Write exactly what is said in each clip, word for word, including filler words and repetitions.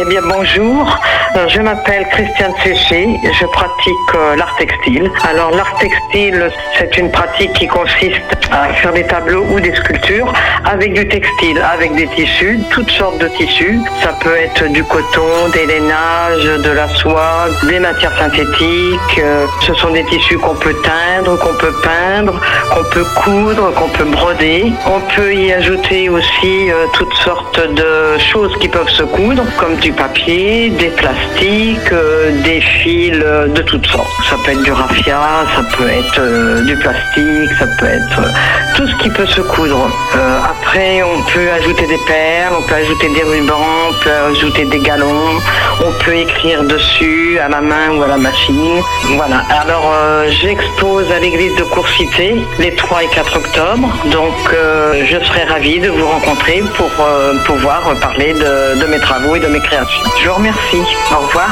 Eh bien bonjour, alors, je m'appelle Christiane Séché, je pratique euh, l'art textile. Alors l'art textile, c'est une pratique qui consiste à faire des tableaux ou des sculptures avec du textile, avec des tissus, toutes sortes de tissus. Ça peut être du coton, des lainages, de la soie, des matières synthétiques. Euh, ce sont des tissus qu'on peut teindre, qu'on peut peindre, qu'on peut coudre, qu'on peut broder. On peut y ajouter aussi euh, toutes sortes de choses qui peuvent se coudre, comme du papier, des plastiques, euh, des fils euh, de toutes sortes. Ça peut être du raffia, ça peut être euh, du plastique, ça peut être euh, tout ce qui peut se coudre. Euh, après, on peut ajouter des perles, on peut ajouter des rubans, on peut ajouter des galons, on peut écrire dessus à la main ou à la machine. Voilà. Alors, euh, j'expose à l'église de Courcité les trois et quatre octobre. Donc, euh, je serai ravie de vous rencontrer pour euh, pouvoir parler de, de mes travaux et de mes créations. Je vous remercie. Au revoir.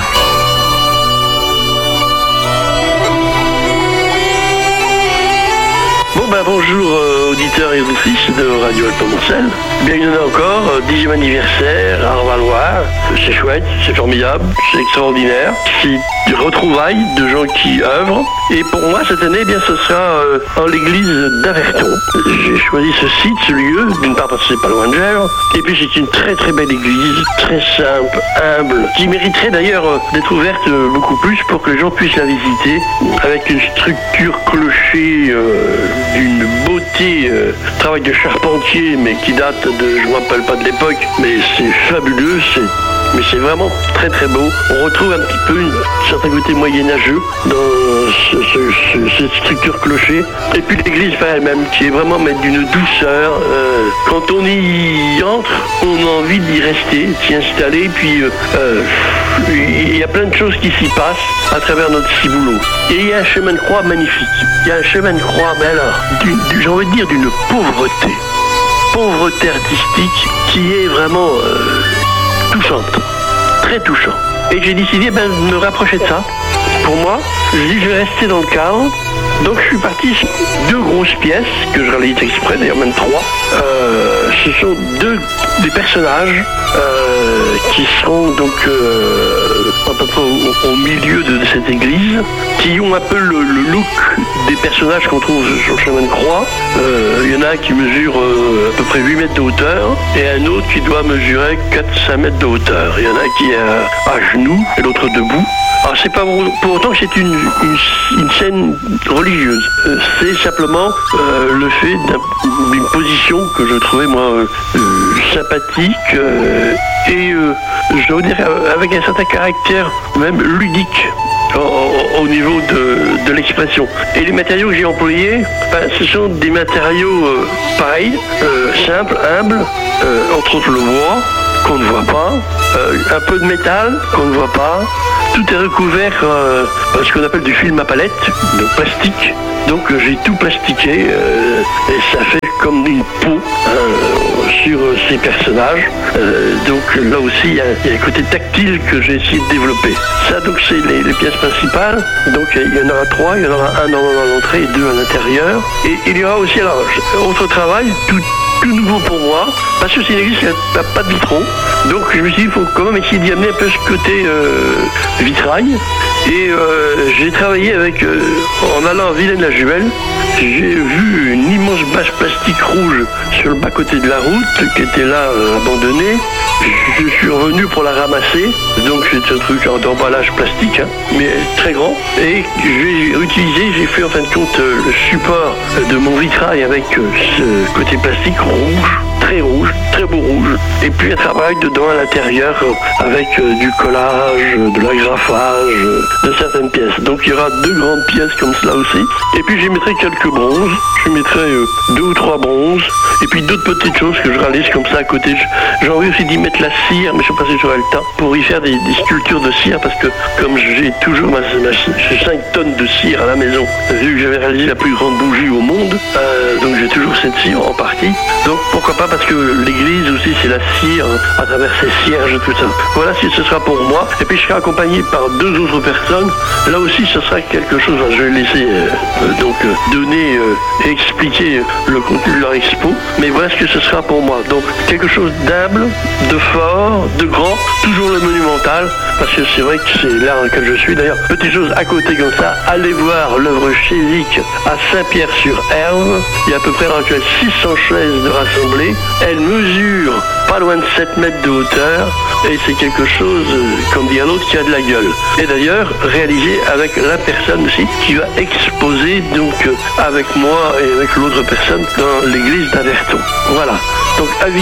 Bon ben bonjour euh, auditeurs et auditrices de Radio Alpes-Marcel. Bienvenue encore, euh, dixième anniversaire à Arvalois. C'est chouette, c'est formidable, c'est extraordinaire. C'est des retrouvailles de gens qui œuvrent. Et pour moi cette année, eh bien ce sera euh, en l'église d'Averton. J'ai choisi ce site, ce lieu, d'une part parce que c'est pas loin de Gèvres. Et puis c'est une très très belle église, très simple, humble, qui mériterait d'ailleurs euh, d'être ouverte euh, beaucoup plus pour que les gens puissent la visiter, avec une structure clocher euh, d'une beauté, euh, travail de charpentier, mais qui date de, je ne me rappelle pas de l'époque, mais c'est fabuleux, c'est, mais c'est vraiment très très beau. On retrouve un petit peu une, un certain côté moyenâgeux dans ce, ce, ce, cette structure clocher. Et puis l'église par elle-même, qui est vraiment mais d'une douceur. Euh, quand on y entre, on a envie d'y rester, d'y installer, puis euh, il y a plein de choses qui s'y passent à travers notre ciboulot. Et il y a un chemin de croix magnifique. Il y a un chemin de croix, mais alors, d'une, j'ai envie de dire d'une pauvreté. Pauvreté artistique qui est vraiment euh, touchante, très touchant. Et j'ai décidé ben, de me rapprocher de ça. Pour moi, je dis je vais rester dans le cadre. Donc je suis parti sur deux grosses pièces, que je réalise exprès, d'ailleurs même trois. Euh, ce sont deux des personnages euh, qui seront donc euh, à peu près au, au milieu de, de cette église, qui ont un peu le, le look des personnages qu'on trouve sur le chemin de croix. Euh, il y en a un qui mesure euh, à peu près huit mètres de hauteur, et un autre qui doit mesurer quatre à cinq mètres de hauteur. Il y en a un qui est à, à genoux, et l'autre debout. Alors c'est pas pour, pour autant que c'est une, une, une scène religieuse. Euh, c'est simplement euh, le fait d'une position que je trouvais moi euh, euh, sympathique euh, et euh, je veux dire avec un certain caractère même ludique au, au niveau de, de l'expression. Et les matériaux que j'ai employés, ben, ce sont des matériaux euh, pareils, euh, simples, humbles, euh, entre autres le bois qu'on ne voit pas, euh, un peu de métal qu'on ne voit pas. Tout est recouvert euh, par ce qu'on appelle du film à palette, de plastique. Donc euh, j'ai tout plastiqué euh, et ça fait comme une peau euh, sur euh, ces personnages. Euh, donc là aussi il y, y a un côté tactile que j'ai essayé de développer. Ça donc c'est les, les pièces principales. Donc il y en aura trois, il y en aura un dans, dans l'entrée et deux à l'intérieur. Et il y aura aussi alors autre travail, tout tout nouveau pour moi, parce que c'est une église qui n'a pas de vitraux. Donc je me suis dit, il faut quand même essayer d'y amener un peu ce côté euh, vitrail. Et euh, j'ai travaillé avec, euh, en allant à Vilaine-la-Jumelle, j'ai vu une immense bâche plastique rouge sur le bas-côté de la route, qui était là euh, abandonnée. Je suis revenu pour la ramasser, donc c'est un truc d'emballage plastique, hein, mais très grand. Et j'ai utilisé, j'ai fait en fin de compte euh, le support de mon vitrail avec euh, ce côté plastique rouge, très rouge, très beau rouge. Et puis un travail dedans à l'intérieur euh, avec euh, du collage, de l'agrafage, euh, de certaines pièces. Donc il y aura deux grandes pièces comme cela aussi. Et puis j'y mettrai quelques bronzes, je mettrai euh, deux ou trois bronzes, et puis d'autres petites choses que je réalise comme ça à côté. J'ai envie aussi d'y mettre la cire, mais je ne sais pas si j'aurai le temps, pour y faire des, des sculptures de cire, parce que comme j'ai toujours ma, ma, j'ai cinq tonnes de cire à la maison, vu que j'avais réalisé la plus grande bougie au monde, euh, donc j'ai toujours cette cire en partie. Donc pourquoi pas passer parce que l'église aussi c'est la cire à travers ses cierges, tout ça. Voilà si ce sera pour moi. Et puis je serai accompagné par deux autres personnes. Là aussi ce sera quelque chose, je vais laisser euh, donc euh, donner euh, et expliquer le contenu de leur expo. Mais voilà ce que ce sera pour moi. Donc quelque chose d'humble, de fort, de grand, toujours le monumental, parce que c'est vrai que c'est l'art dans lequel je suis. D'ailleurs, petite chose à côté comme ça, allez voir l'œuvre chésique à Saint-Pierre-sur-Herve. Il y a à peu près dans lequel six cents chaises de rassemblées. Elle mesure pas loin de sept mètres de hauteur et c'est quelque chose, comme dit un autre, qui a de la gueule. Et d'ailleurs, réalisé avec la personne aussi qui va exposer donc avec moi et avec l'autre personne dans l'église d'Averton. Voilà. Donc avis